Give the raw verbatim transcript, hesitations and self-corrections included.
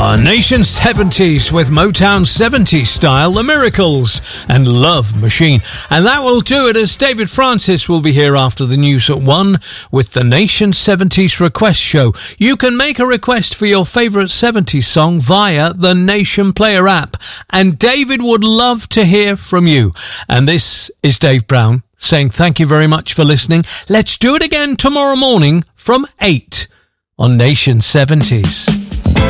Ah, Nation seventies with Motown seventies style, The Miracles and Love Machine. And that will do it, as David Francis will be here after the news at one with the Nation seventies Request Show. You can make a request for your favourite seventies song via the Nation Player app. And David would love to hear from you. And this is Dave Brown saying thank you very much for listening. Let's do it again tomorrow morning from eight on Nation seventies.